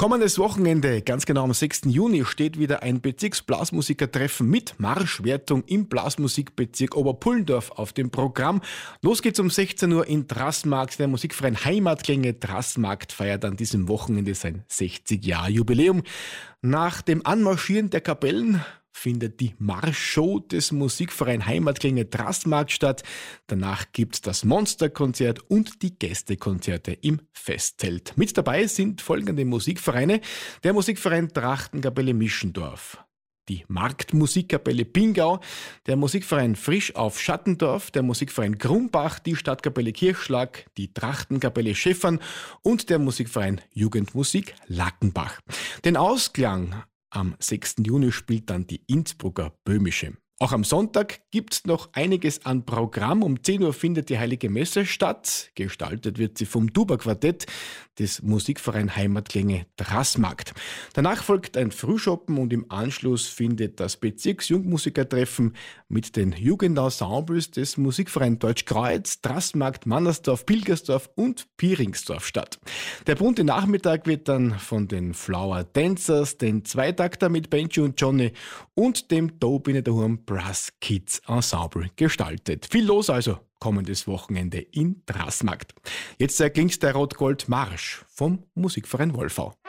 Kommendes Wochenende, ganz genau am 6. Juni, steht wieder ein Bezirksblasmusikertreffen mit Marschwertung im Blasmusikbezirk Oberpullendorf auf dem Programm. Los geht's um 16 Uhr in Drassmarkt. Der Musikverein Heimatklänge Drassmarkt feiert an diesem Wochenende sein 60-Jahr-Jubiläum. Nach dem Anmarschieren der Kapellen findet die Marschshow des Musikverein Heimatklänge Drassmarkt statt. Danach gibt's das Monsterkonzert und die Gästekonzerte im Festzelt. Mit dabei sind folgende Musikvereine: der Musikverein Trachtenkapelle Mischendorf, die Marktmusikkapelle Pingau, der Musikverein Frisch auf Schattendorf, der Musikverein Grumbach, die Stadtkapelle Kirchschlag, die Trachtenkapelle Schäffern und der Musikverein Jugendmusik Lackenbach. Den Ausklang am 6. Juni spielt dann die Innsbrucker Böhmische. Auch am Sonntag gibt's noch einiges an Programm. Um 10 Uhr findet die Heilige Messe statt. Gestaltet wird sie vom Tuba-Quartett des Musikverein Heimatklänge Drassmarkt. Danach folgt ein Frühschoppen und im Anschluss findet das Bezirksjungmusikertreffen mit den Jugendensembles des Musikverein Deutschkreuz, Drassmarkt, Mannersdorf, Pilgersdorf und Pieringsdorf statt. Der bunte Nachmittag wird dann von den Flower Dancers, den Zweitakter mit Benji und Johnny und dem Tobine daheim Brass Kids Ensemble gestaltet. Viel los also kommendes Wochenende in Drassmarkt. Jetzt erklingt der Rot-Gold-Marsch vom Musikverein Wolfau.